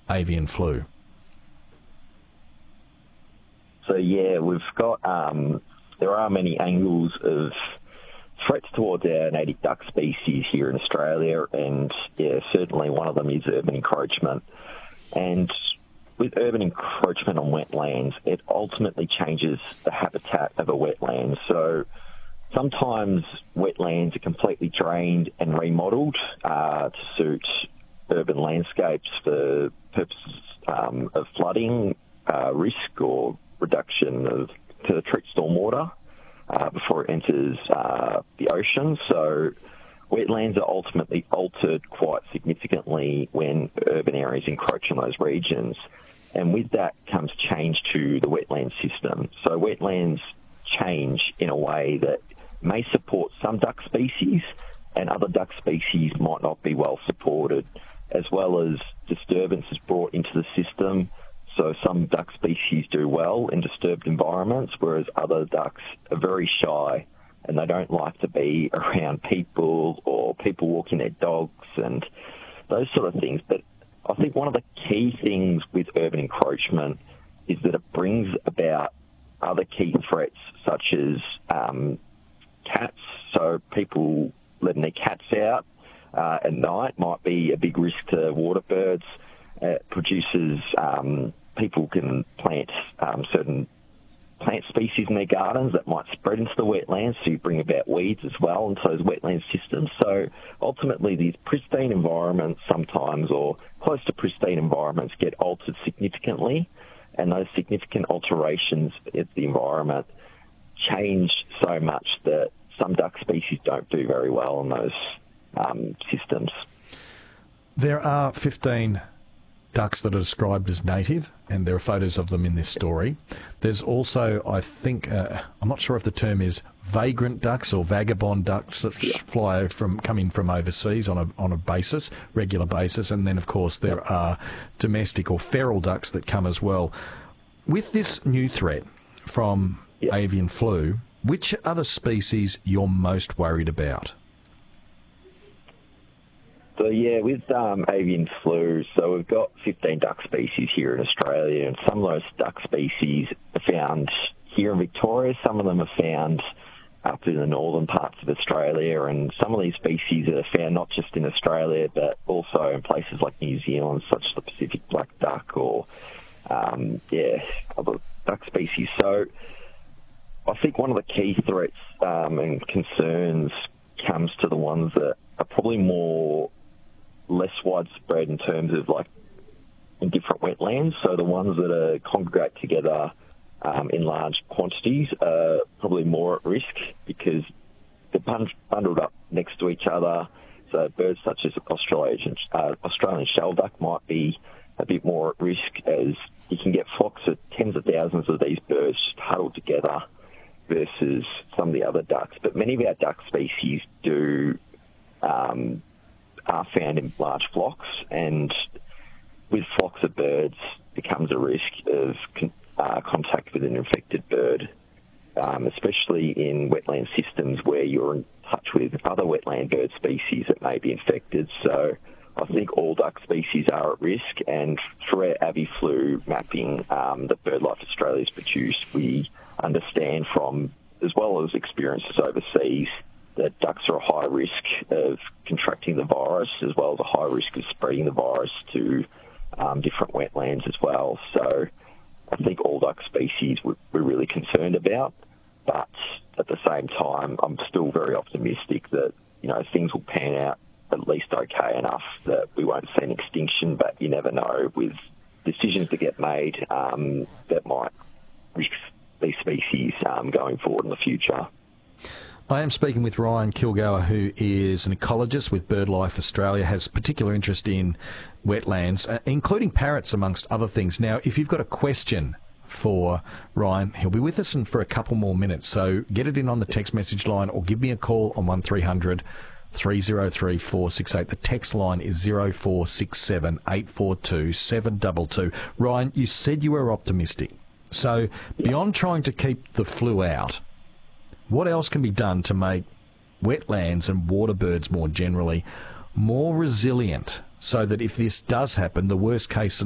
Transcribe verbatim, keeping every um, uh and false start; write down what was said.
avian flu? So, yeah, we've got, um, there are many angles of threats towards our native duck species here in Australia, and, yeah, certainly one of them is urban encroachment. And with urban encroachment on wetlands, it ultimately changes the habitat of a wetland. So sometimes wetlands are completely drained and remodelled uh, to suit urban landscapes for purposes um, of flooding uh, risk or reduction of to treat stormwater uh, before it enters uh, the ocean. So wetlands are ultimately altered quite significantly when urban areas encroach on those regions. And with that comes change to the wetland system. So wetlands change in a way that may support some duck species and other duck species might not be well supported, as well as disturbances brought into the system. So some duck species do well in disturbed environments, whereas other ducks are very shy and they don't like to be around people or people walking their dogs and those sort of things. But I think one of the key things with urban encroachment is that it brings about other key threats such as um, cats. So people letting their cats out uh, at night might be a big risk to water birds. It produces, um, people can plant um, certain plant species in their gardens that might spread into the wetlands, so you bring about weeds as well into those wetland systems. So ultimately these pristine environments sometimes, or close to pristine environments, get altered significantly, and those significant alterations in the environment change so much that some duck species don't do very well in those um, systems. There are fifteen ducks that are described as native, and there are photos of them in this story. There's also, I think, uh, I'm not sure if the term is vagrant ducks or vagabond ducks that f- fly from come in from overseas on a on a basis, regular basis, and then of course there are domestic or feral ducks that come as well. With this new threat from yep. avian flu, which other species you're most worried about? So, yeah, with um, avian flu, so we've got fifteen duck species here in Australia, and some of those duck species are found here in Victoria. Some of them are found up in the northern parts of Australia, and some of these species are found not just in Australia, but also in places like New Zealand, such as the Pacific black duck or, um, yeah, other duck species. So I think one of the key threats um, and concerns comes to the ones that are probably more less widespread in terms of like in different wetlands. So the ones that are congregate together um, in large quantities are probably more at risk because they're bundled up next to each other. So birds such as Australian, uh, Australian shelduck might be a bit more at risk, as you can get flocks of tens of thousands of these birds just huddled together versus some of the other ducks. But many of our duck species do um, are found in large flocks, and with flocks of birds becomes a risk of con- uh, contact with an infected bird, um, especially in wetland systems where you're in touch with other wetland bird species that may be infected. So I think all duck species are at risk, and through our AviFlu mapping um, that BirdLife Australia has produced, we understand from, as well as experiences overseas, that ducks are a high risk of contracting the virus, as well as a high risk of spreading the virus to um, different wetlands as well. So I think all duck species we're, we're really concerned about, but at the same time, I'm still very optimistic that, you know, things will pan out at least okay enough that we won't see an extinction, but you never know with decisions that get made um, that might risk these species um, going forward in the future. I am speaking with Ryan Kilgour, who is an ecologist with BirdLife Australia, has particular interest in wetlands, uh, including parrots, amongst other things. Now, if you've got a question for Ryan, he'll be with us in for a couple more minutes, so get it in on the text message line or give me a call on one three hundred three oh three four six eight. The text line is zero four six seven eight four two seven two two. Ryan, you said you were optimistic. So beyond trying to keep the flu out, what else can be done to make wetlands and water birds more generally more resilient, so that if this does happen, the worst case